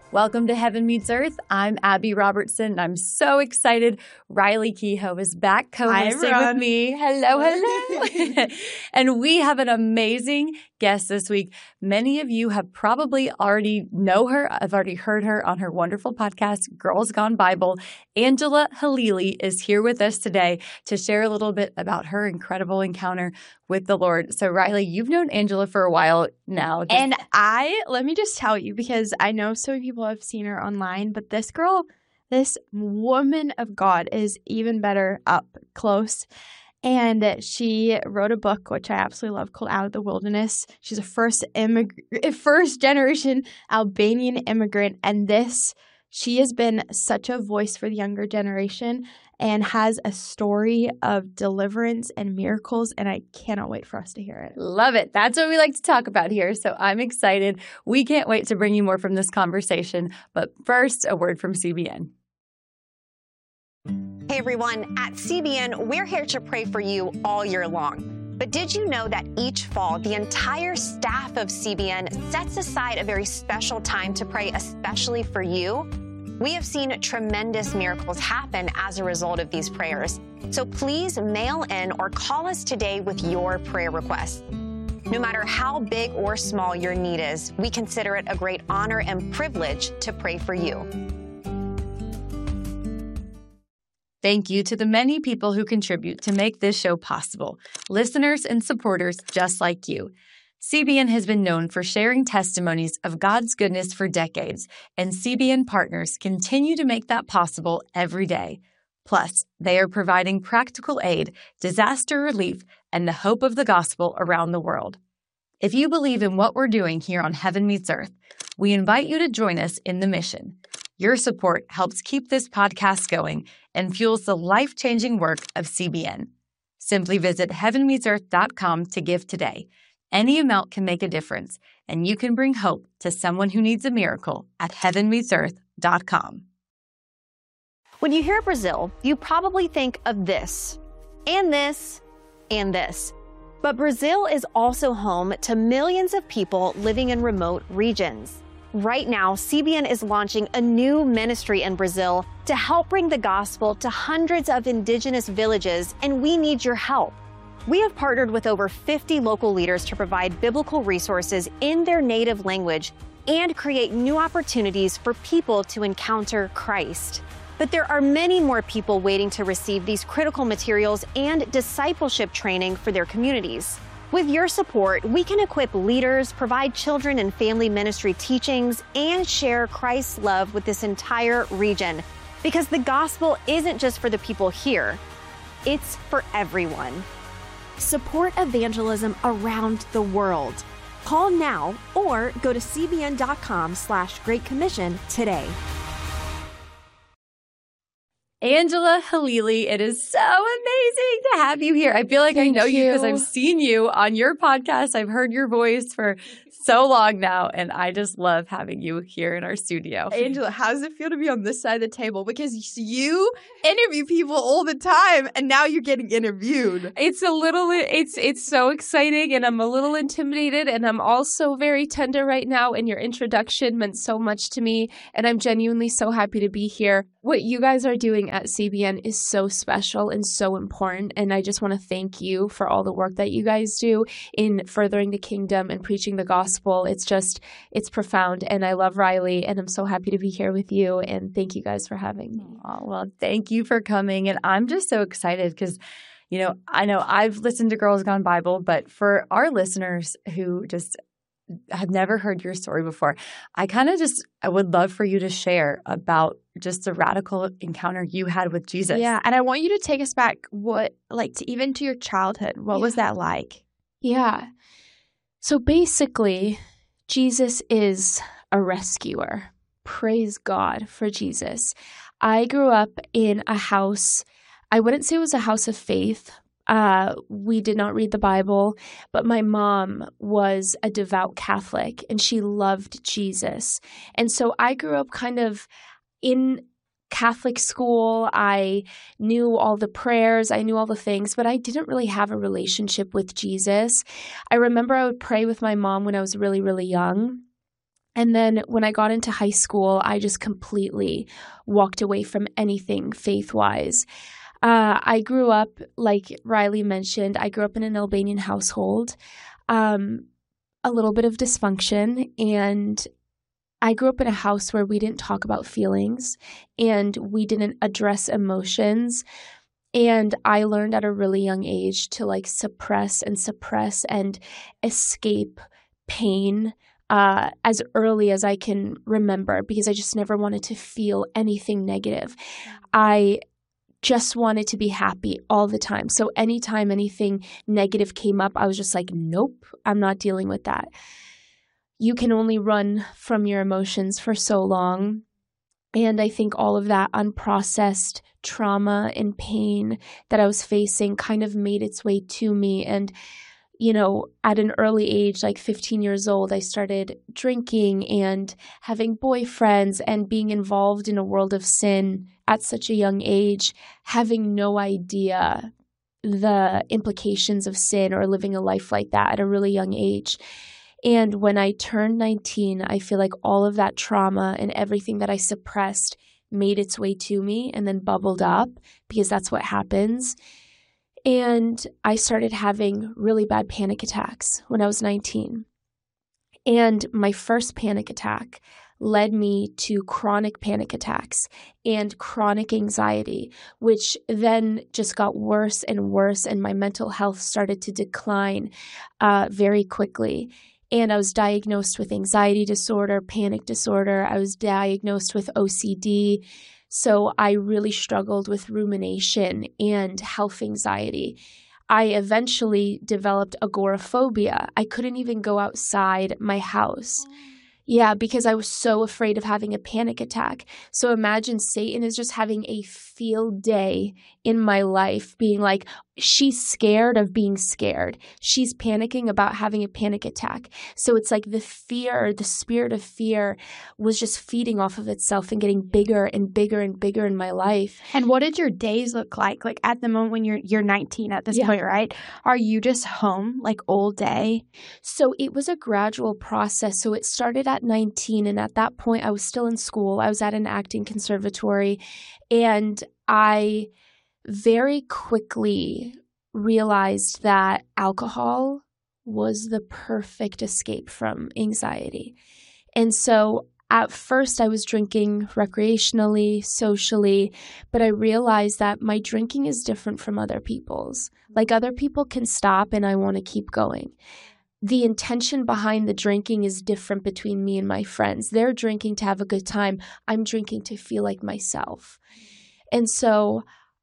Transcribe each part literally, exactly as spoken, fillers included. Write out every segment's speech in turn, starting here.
Welcome to Heaven Meets Earth. I'm Abby Robertson, and I'm so excited. Riley Kehoe is back co-hosting Hi, with me. Hello, hello. And we have an amazing guest this week. Many of you have probably already know her. I've already heard her on her wonderful podcast, Girls Gone Bible. Angela Halili is here with us today to share a little bit about her incredible encounter with the Lord. So, Riley, you've known Angela for a while now. Just- and I, let me just tell you, because I know so many people have seen her online, but this girl, this woman of God is even better up close. And she wrote a book, which I absolutely love, called Out of the Wilderness. She's a first immig- first generation Albanian immigrant. And this, she has been such a voice for the younger generation and has a story of deliverance and miracles. And I cannot wait for us to hear it. Love it. That's what we like to talk about here. So I'm excited. We can't wait to bring you more from this conversation. But first, a word from C B N. Hey everyone, at C B N, we're here to pray for you all year long. But did you know that each fall, the entire staff of C B N sets aside a very special time to pray especially for you? We have seen tremendous miracles happen as a result of these prayers. So please mail in or call us today with your prayer requests. No matter how big or small your need is, we consider it a great honor and privilege to pray for you. Thank you to the many people who contribute to make this show possible, listeners and supporters just like you. C B N has been known for sharing testimonies of God's goodness for decades, and C B N partners continue to make that possible every day. Plus, they are providing practical aid, disaster relief, and the hope of the gospel around the world. If you believe in what we're doing here on Heaven Meets Earth, we invite you to join us in the mission. Your support helps keep this podcast going and fuels the life-changing work of C B N. Simply visit heaven meets earth dot com to give today. Any amount can make a difference, and you can bring hope to someone who needs a miracle at heaven meets earth dot com. When you hear Brazil, you probably think of this, and this, and this. But Brazil is also home to millions of people living in remote regions. Right now, C B N is launching a new ministry in Brazil to help bring the gospel to hundreds of indigenous villages, and we need your help. We have partnered with over fifty local leaders to provide biblical resources in their native language and create new opportunities for people to encounter Christ. But there are many more people waiting to receive these critical materials and discipleship training for their communities. With your support, we can equip leaders, provide children and family ministry teachings, and share Christ's love with this entire region. Because the gospel isn't just for the people here, it's for everyone. Support evangelism around the world. Call now or go to cbn.com slash Great Commission today. Angela Halili, it is so amazing to have you here. I feel like Thank I know you because I've seen you on your podcast. I've heard your voice for so long now, and I just love having you here in our studio. Angela, how does it feel to be on this side of the table? Because you interview people all the time, and now you're getting interviewed. It's a little, it's it's so exciting, and I'm a little intimidated, and I'm also very tender right now, and your introduction meant so much to me, and I'm genuinely so happy to be here. What you guys are doing at C B N is so special and so important, and I just want to thank you for all the work that you guys do in furthering the kingdom and preaching the gospel. It's just, it's profound, and I love Riley, and I'm so happy to be here with you, and thank you guys for having me. Oh, well, thank you for coming, and I'm just so excited because, you know, I know I've listened to Girls Gone Bible, but for our listeners who just have never heard your story before, I kind of just, I would love for you to share about just the radical encounter you had with Jesus. Yeah, and I want you to take us back, what, like, to even to your childhood. What yeah. was that like? Yeah. So basically, Jesus is a rescuer. Praise God for Jesus. I grew up in a house, I wouldn't say it was a house of faith. Uh, we did not read the Bible, but my mom was a devout Catholic, and she loved Jesus. And so I grew up kind of in Catholic school. I knew all the prayers, I knew all the things, but I didn't really have a relationship with Jesus. I remember I would pray with my mom when I was really, really young. And then when I got into high school, I just completely walked away from anything faith-wise. Uh, I grew up, like Riley mentioned, I grew up in an Albanian household, um, a little bit of dysfunction, and I grew up in a house where we didn't talk about feelings and we didn't address emotions. And I learned at a really young age to like suppress and suppress and escape pain uh, as early as I can remember, because I just never wanted to feel anything negative. I just wanted to be happy all the time. So anytime anything negative came up, I was just like, nope, I'm not dealing with that. You can only run from your emotions for so long. And I think all of that unprocessed trauma and pain that I was facing kind of made its way to me. And, you know, at an early age, like fifteen years old, I started drinking and having boyfriends and being involved in a world of sin at such a young age, having no idea the implications of sin or living a life like that at a really young age. And when I turned nineteen, I feel like all of that trauma and everything that I suppressed made its way to me and then bubbled up, because that's what happens. And I started having really bad panic attacks when I was nineteen. And my first panic attack led me to chronic panic attacks and chronic anxiety, which then just got worse and worse, and my mental health started to decline uh, very quickly. And I was diagnosed with anxiety disorder, panic disorder. I was diagnosed with O C D. So I really struggled with rumination and health anxiety. I eventually developed agoraphobia. I couldn't even go outside my house. Yeah, because I was so afraid of having a panic attack. So imagine Satan is just having a field day in my life, being like, she's scared of being scared. She's panicking about having a panic attack. So it's like the fear, the spirit of fear was just feeding off of itself and getting bigger and bigger and bigger in my life. And what did your days look like? Like at the moment when you're you're nineteen at this Yeah. point, right? Are you just home like all day? So it was a gradual process. So it started at nineteen, and at that point I was still in school. I was at an acting conservatory, and I very quickly realized that alcohol was the perfect escape from anxiety. And so at first I was drinking recreationally, socially, but I realized that my drinking is different from other people's. Like other people can stop and I want to keep going. The intention behind the drinking is different between me and my friends. They're drinking to have a good time. I'm drinking to feel like myself. And so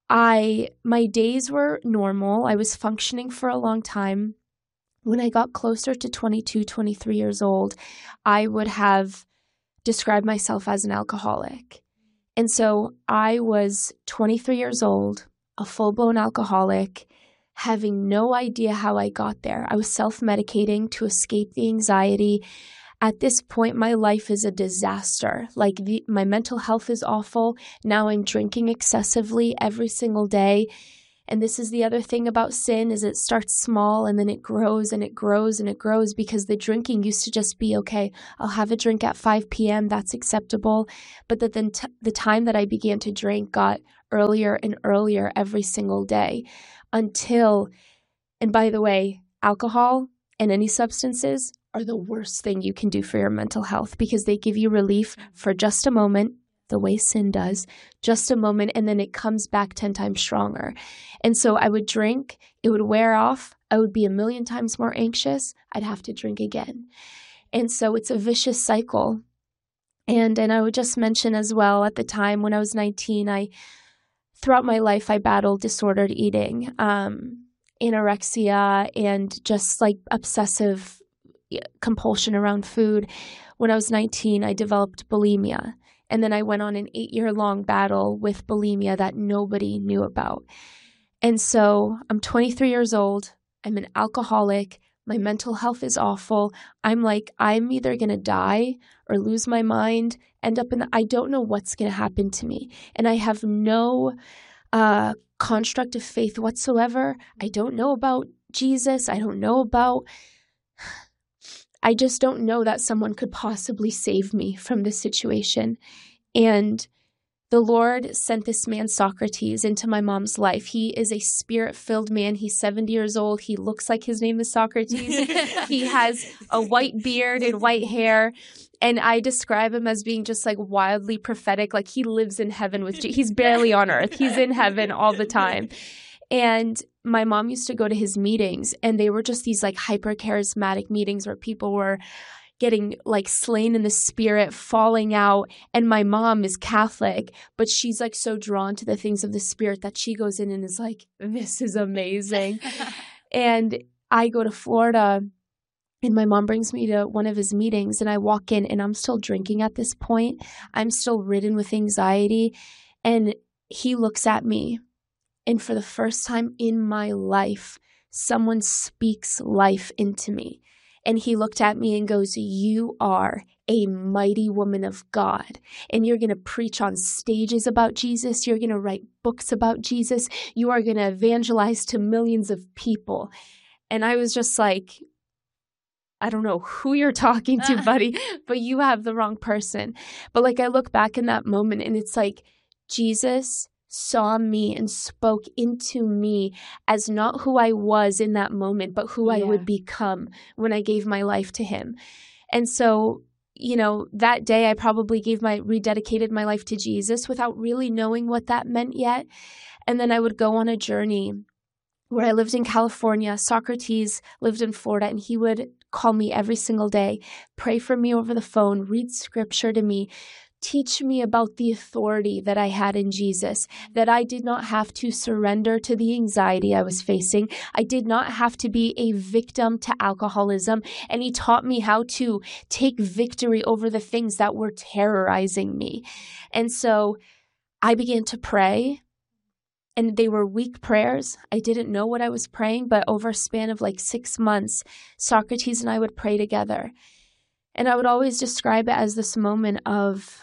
I, my days were normal. I was functioning for a long time. When I got closer to twenty-two, twenty-three years old, I would have described myself as an alcoholic. And so I was twenty-three years old, a full-blown alcoholic, having no idea how I got there. I was self-medicating to escape the anxiety. At this point, my life is a disaster. Like the, my mental health is awful. Now I'm drinking excessively every single day. And this is the other thing about sin, is it starts small and then it grows and it grows and it grows, because the drinking used to just be, okay, I'll have a drink at five p.m. That's acceptable. But that then t- the time that I began to drink got earlier and earlier every single day until, and by the way, alcohol and any substances are the worst thing you can do for your mental health, because they give you relief for just a moment, the way sin does, just a moment, and then it comes back ten times stronger. And so I would drink, it would wear off, I would be a million times more anxious, I'd have to drink again. And so it's a vicious cycle. And and I would just mention as well, at the time when I was nineteen, I throughout my life I battled disordered eating, um, anorexia, and just like obsessive compulsion around food. When I was nineteen, I developed bulimia. And then I went on an eight-year-long battle with bulimia that nobody knew about. And so I'm twenty-three years old. I'm an alcoholic. My mental health is awful. I'm like, I'm either going to die or lose my mind, end up in the, I don't know what's going to happen to me. And I have no uh, construct of faith whatsoever. I don't know about Jesus. I don't know about I just don't know that someone could possibly save me from this situation. And the Lord sent this man, Socrates, into my mom's life. He is a spirit-filled man. He's seventy years old. He looks like his name is Socrates. He has a white beard and white hair. And I describe him as being just like wildly prophetic. Like he lives in heaven with Jesus. He's barely on earth. He's in heaven all the time. And my mom used to go to his meetings, and they were just these like hyper charismatic meetings where people were getting like slain in the spirit, falling out. And my mom is Catholic, but she's like so drawn to the things of the spirit that she goes in and is like, this is amazing. And I go to Florida, and my mom brings me to one of his meetings, and I walk in, and I'm still drinking at this point. I'm still ridden with anxiety. And he looks at me, and for the first time in my life, someone speaks life into me. And he looked at me and goes, you are a mighty woman of God, and you're going to preach on stages about Jesus. You're going to write books about Jesus. You are going to evangelize to millions of people. And I was just like, I don't know who you're talking to, buddy, but you have the wrong person. But like I look back in that moment, and it's like Jesus saw me and spoke into me as not who I was in that moment, but who yeah. I would become when I gave my life to him. And so, you know, that day I probably gave my, rededicated my life to Jesus without really knowing what that meant yet. And then I would go on a journey where I lived in California. Socrates lived in Florida, and he would call me every single day, pray for me over the phone, read scripture to me, teach me about the authority that I had in Jesus, that I did not have to surrender to the anxiety I was facing. I did not have to be a victim to alcoholism. And he taught me how to take victory over the things that were terrorizing me. And so I began to pray, and they were weak prayers. I didn't know what I was praying, but over a span of like six months, Socrates and I would pray together. And I would always describe it as this moment of,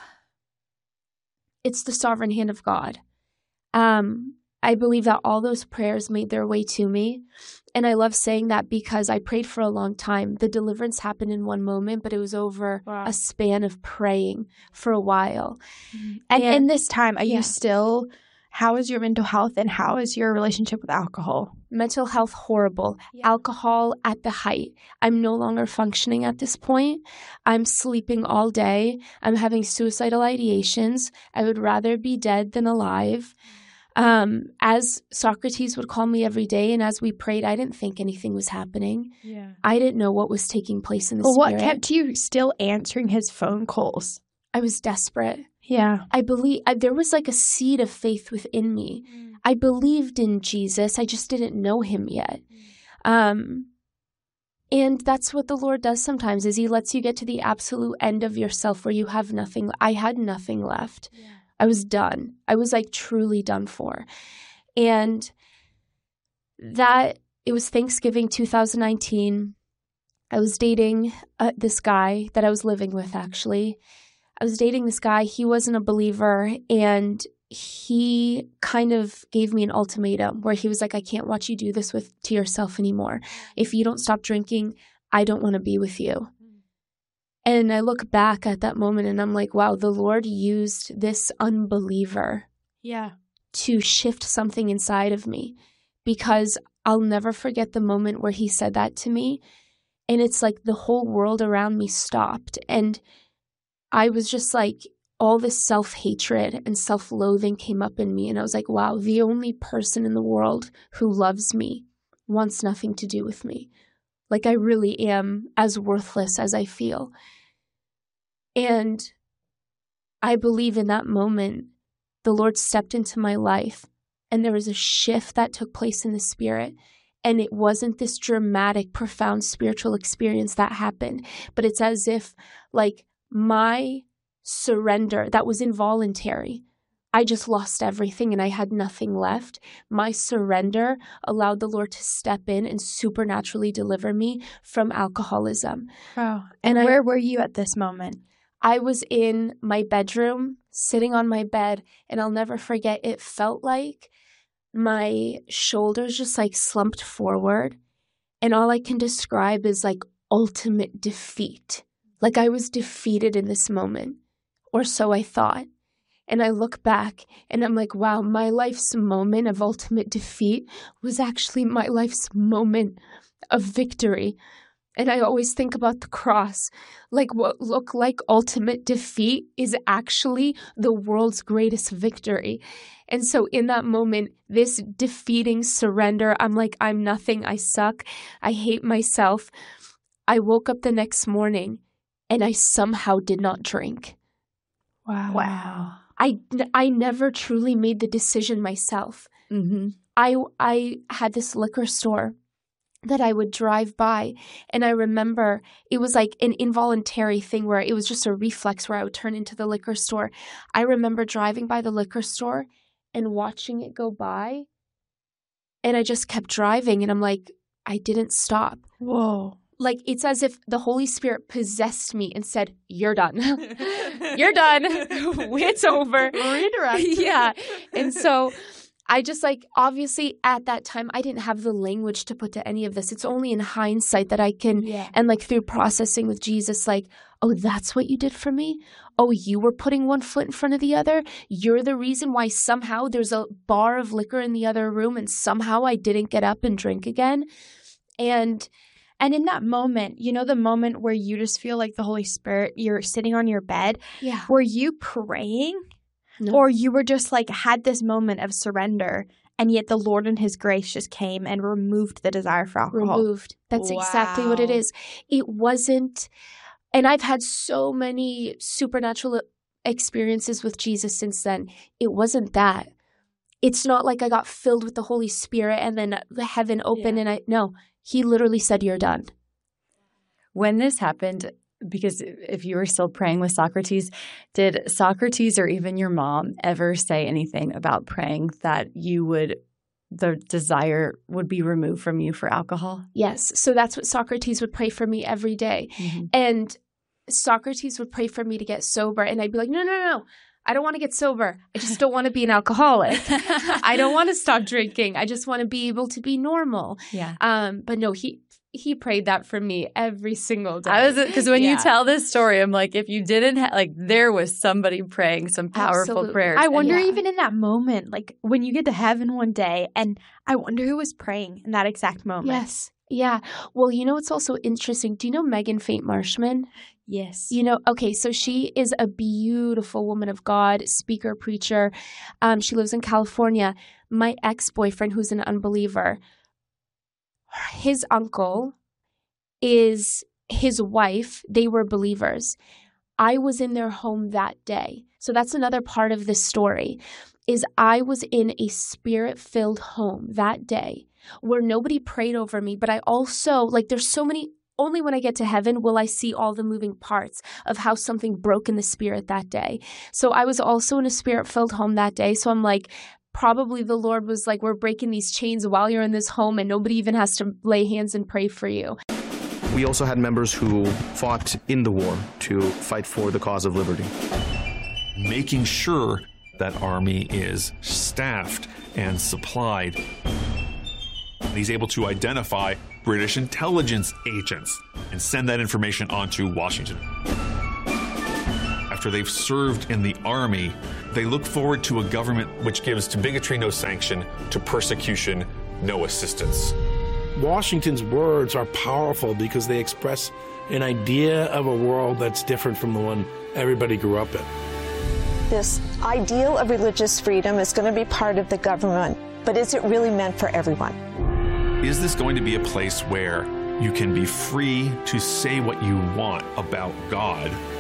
it's the sovereign hand of God. Um, I believe that all those prayers made their way to me. And I love saying that because I prayed for a long time. The deliverance happened in one moment, but it was over wow. a span of praying for a while. Mm-hmm. And, and in this time, are yeah. you still, how is your mental health, and how is your relationship with alcohol? Mental health, horrible. Yeah. Alcohol at the height. I'm no longer functioning at this point. I'm sleeping all day. I'm having suicidal ideations. I would rather be dead than alive. Um, as Socrates would call me every day, and as we prayed, I didn't think anything was happening. Yeah. I didn't know what was taking place in the well, spirit. What kept you still answering his phone calls? I was desperate. Yeah. I believe I, there was like a seed of faith within me. Mm. I believed in Jesus. I just didn't know him yet. Mm. Um, and that's what the Lord does sometimes, is he lets you get to the absolute end of yourself where you have nothing. I had nothing left. Yeah. I was done. I was like truly done for. And that, it was Thanksgiving two thousand nineteen. I was dating uh, this guy that I was living with, actually. I was dating this guy. He wasn't a believer, and he kind of gave me an ultimatum where he was like, I can't watch you do this with to yourself anymore. If you don't stop drinking, I don't want to be with you. And I look back at that moment, and I'm like, wow, the Lord used this unbeliever yeah. to shift something inside of me, because I'll never forget the moment where he said that to me. And it's like the whole world around me stopped. And I was just like, all this self-hatred and self-loathing came up in me. And I was like, wow, the only person in the world who loves me wants nothing to do with me. Like, I really am as worthless as I feel. And I believe in that moment, the Lord stepped into my life, and there was a shift that took place in the spirit. And it wasn't this dramatic, profound spiritual experience that happened, but it's as if like my surrender that was involuntary. I just lost everything and I had nothing left. My surrender allowed the Lord to step in and supernaturally deliver me from alcoholism. Wow. And, and where I, were you at this moment? I was in my bedroom, sitting on my bed, and I'll never forget, it felt like my shoulders just like slumped forward. And all I can describe is like ultimate defeat. Like I was defeated in this moment, or so I thought. And I look back and I'm like, wow, my life's moment of ultimate defeat was actually my life's moment of victory. And I always think about the cross, like what looked like ultimate defeat is actually the world's greatest victory. And so in that moment, this defeating surrender, I'm like, I'm nothing, I suck, I hate myself. I woke up the next morning and I somehow did not drink. Wow. Wow. I, I never truly made the decision myself. Mm-hmm. I, I had this liquor store that I would drive by, and I remember it was like an involuntary thing where it was just a reflex where I would turn into the liquor store. I remember driving by the liquor store and watching it go by, and I just kept driving, and I'm like, I didn't stop. Whoa. Like, it's as if the Holy Spirit possessed me and said, you're done. You're done. It's over. Redirect. Yeah. And so I just like, obviously at that time, I didn't have the language to put to any of this. It's only in hindsight that I can, Yeah. and like through processing with Jesus, like, oh, that's what you did for me? Oh, you were putting one foot in front of the other? You're the reason why somehow there's a bar of liquor in the other room and somehow I didn't get up and drink again. And And in that moment, you know, the moment where you just feel like the Holy Spirit, you're sitting on your bed, yeah. were you praying? No. Or you were just like had this moment of surrender, and yet the Lord in his grace just came and removed the desire for alcohol? Removed. That's exactly what it Wow. is. It wasn't, and I've had so many supernatural experiences with Jesus since then. It wasn't that. It's not like I got filled with the Holy Spirit and then the heaven opened Yeah. and I, no, he literally said, you're done. When this happened, because if you were still praying with Socrates, did Socrates or even your mom ever say anything about praying that you would, the desire would be removed from you for alcohol? Yes. So that's what Socrates would pray for me every day. Mm-hmm. And Socrates would pray for me to get sober. And I'd be like, no, no, no. I don't want to get sober. I just don't want to be an alcoholic. I don't want to stop drinking. I just want to be able to be normal. Yeah. Um, but no, he he prayed that for me every single day. I was, because when Yeah. you tell this story, I'm like, if you didn't have, like, there was somebody praying some powerful Absolutely. prayers. I wonder Yeah. even in that moment, like when you get to heaven one day, and I wonder who was praying in that exact moment. Yes. Yeah. Well, you know what's also interesting? Do you know Megan Faint Marshman? Yes. You know, okay, so she is a beautiful woman of God, speaker, preacher. Um, she lives in California. My ex-boyfriend, who's an unbeliever, his uncle is his wife. They were believers. I was in their home that day. So that's another part of this story, is I was in a spirit-filled home that day where nobody prayed over me, but I also, like, there's so many, only when I get to heaven will I see all the moving parts of how something broke in the spirit that day. So I was also in a spirit-filled home that day. So I'm like, probably the Lord was like, we're breaking these chains while you're in this home and nobody even has to lay hands and pray for you. We also had members who fought in the war to fight for the cause of liberty. Making sure that army is staffed and supplied. He's able to identify British intelligence agents and send that information on to Washington. After they've served in the army, they look forward to a government which gives to bigotry no sanction, to persecution no assistance. Washington's words are powerful because they express an idea of a world that's different from the one everybody grew up in. This ideal of religious freedom is going to be part of the government, but is it really meant for everyone? Is this going to be a place where you can be free to say what you want about God